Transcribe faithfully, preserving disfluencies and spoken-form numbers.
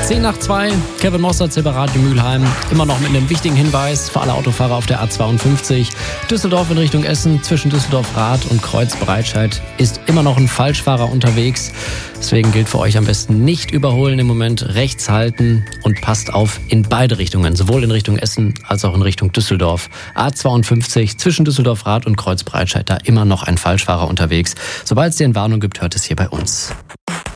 zehn nach zwei, Kevin Mostert, Radio Mülheim. Immer noch mit einem wichtigen Hinweis für alle Autofahrer auf der A zweiundfünfzig. Düsseldorf in Richtung Essen, zwischen Düsseldorf-Rath und Kreuz-Breitscheid ist immer noch ein Falschfahrer unterwegs. Deswegen gilt für euch am besten nicht überholen im Moment, rechts halten und passt auf in beide Richtungen, sowohl in Richtung Essen als auch in Richtung Düsseldorf. A zweiundfünfzig zwischen Düsseldorf-Rath und Kreuz-Breitscheid, da immer noch ein Falschfahrer unterwegs. Sobald es dir eine Warnung gibt, hört es hier bei uns.